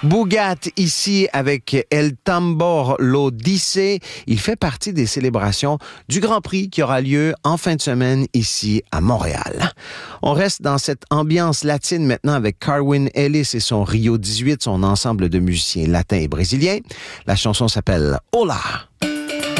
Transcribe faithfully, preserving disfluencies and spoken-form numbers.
Bougat ici avec El Tambor Lo Dice. Il fait partie des célébrations du Grand Prix qui aura lieu en fin de semaine ici à Montréal. On reste dans cette ambiance latine maintenant avec Carwin Ellis et son Rio dix-huit, son ensemble de musiciens latins et brésiliens. La chanson s'appelle Hola.